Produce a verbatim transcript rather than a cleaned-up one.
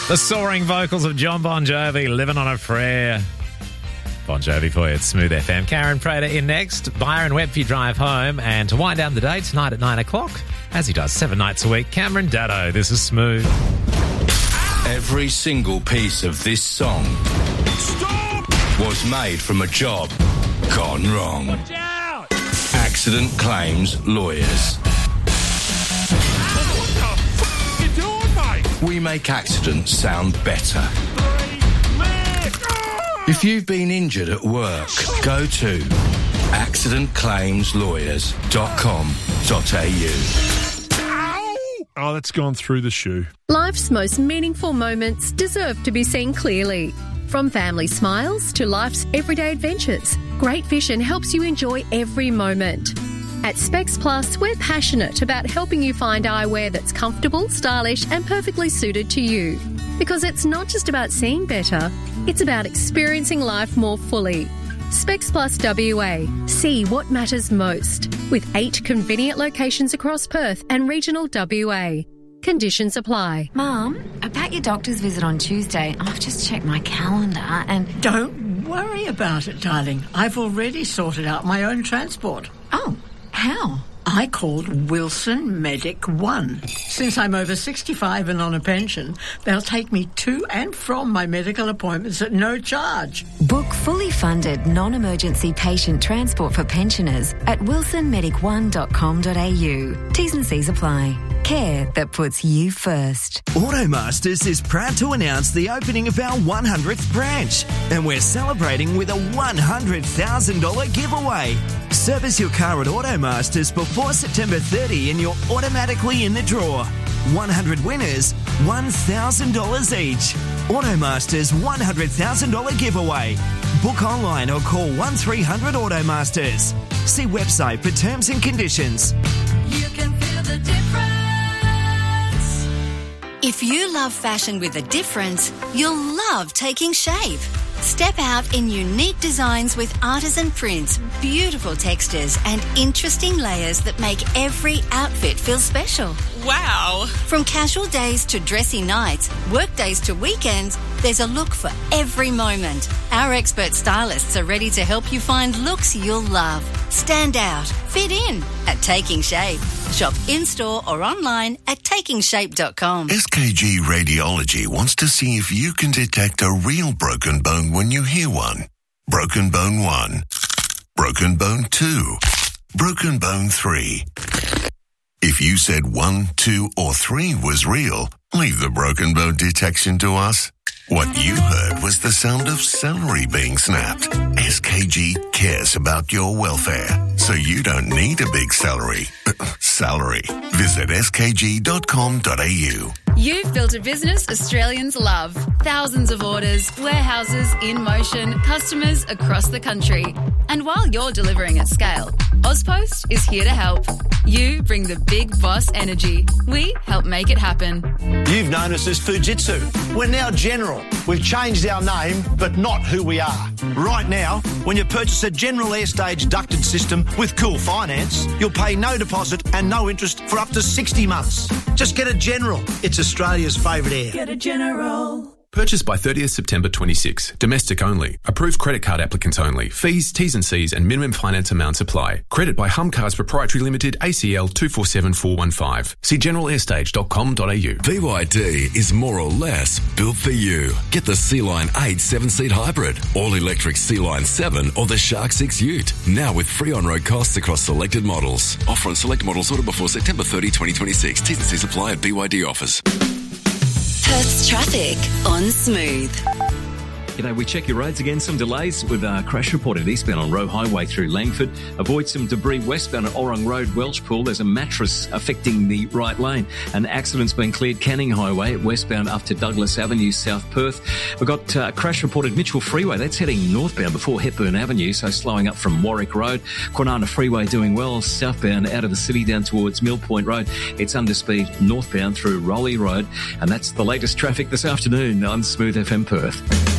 The soaring vocals of John Bon Jovi, Living on a Prayer. Bon Jovi for you at Smooth F M. Karen Prater in next. Byron Webb for your drive home. And to wind down the day tonight at nine o'clock, as he does seven nights a week, Cameron Daddo. This is Smooth. Every single piece of this song Stop! was made from a job gone wrong. Watch out! Accident Claims Lawyers. What the f*** you doing, mate? We make accidents sound better. If you've been injured at work, go to accident claims lawyers dot com dot a u. Oh, that's gone through the shoe. Life's most meaningful moments deserve to be seen clearly. From family smiles to life's everyday adventures, Great Vision helps you enjoy every moment. At Specs Plus, we're passionate about helping you find eyewear that's comfortable, stylish and perfectly suited to you. Because it's not just about seeing better, it's about experiencing life more fully. Specs Plus W A. See what matters most. With eight convenient locations across Perth and regional W A. Conditions apply. Mum, about your doctor's visit on Tuesday, I've just checked my calendar and... Don't worry about it, darling. I've already sorted out my own transport. Oh, how? I called Wilson Medic One. Since I'm over sixty-five and on a pension, they'll take me to and from my medical appointments at no charge. Book fully funded non-emergency patient transport for pensioners at wilson medic one dot com dot a u. T's and C's apply. Care that puts you first. Automasters is proud to announce the opening of our one hundredth branch, and we're celebrating with a one hundred thousand dollars giveaway. Service your car at Automasters before September thirtieth and you're automatically in the draw. one hundred winners, one thousand dollars each. Automasters one hundred thousand dollars giveaway. Book online or call one three hundred Automasters. See website for terms and conditions. You can feel the difference. If you love fashion with a difference, you'll love Taking Shape. Step out in unique designs with artisan prints, beautiful textures and interesting layers that make every outfit feel special. Wow! From casual days to dressy nights, work days to weekends, there's a look for every moment. Our expert stylists are ready to help you find looks you'll love. Stand out, fit in at Taking Shape. Shop in-store or online at taking shape dot com. S K G Radiology wants to see if you can detect a real broken bone when you hear one. Broken bone one. Broken bone two. Broken bone three. If you said one, two, or three was real, leave the broken bone detection to us. What you heard was the sound of celery being snapped. S K G cares about your welfare, so you don't need a big celery. Salary. Visit s k g dot com dot a u. You've built a business Australians love. Thousands of orders, warehouses in motion, customers across the country. And while you're delivering at scale, Ozpost is here to help. You bring the big boss energy. We help make it happen. You've known us as Fujitsu. We're now General. We've changed our name, but not who we are. Right now, when you purchase a General Airstage ducted system with Cool Finance, you'll pay no deposit and no interest for up to sixty months. Just get a General. It's Australia's favourite air. Get a General. Purchase by thirtieth September twenty-six. Domestic only. Approved credit card applicants only. Fees, T's and C's and minimum finance amounts apply. Credit by Humcars Proprietary Limited, A C L two four seven four one five. See general airstage dot com dot a u. B Y D is more or less built for you. Get the Sea-Line eight seven-seat hybrid, all-electric Sea-Line seven or the Shark six Ute. Now with free on-road costs across selected models. Offer on select models ordered before September thirtieth, twenty twenty-six. T's and C's apply at B Y D offers. Perth's traffic on Smooth. G'day, we check your roads again. Some delays with a crash reported eastbound on Roe Highway through Langford. Avoid some debris westbound at Orrong Road, Welshpool. There's a mattress affecting the right lane. An accident's been cleared Canning Highway westbound up to Douglas Avenue, South Perth. We've got a crash reported Mitchell Freeway. That's heading northbound before Hepburn Avenue, so slowing up from Warwick Road. Kwinana Freeway doing well southbound out of the city down towards Mill Point Road. It's under speed northbound through Rowley Road. And that's the latest traffic this afternoon on Smooth F M Perth.